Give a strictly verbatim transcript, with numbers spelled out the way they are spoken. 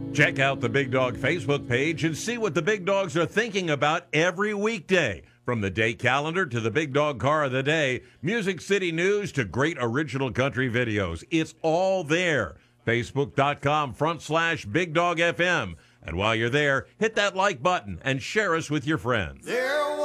Check out the Big Dog Facebook page and see what the Big Dogs are thinking about every weekday. From the day calendar to the Big Dog Car of the Day, Music City News to great original country videos. It's all there. Facebook.com front slash Big Dog F M. And while you're there, hit that like button and share us with your friends. There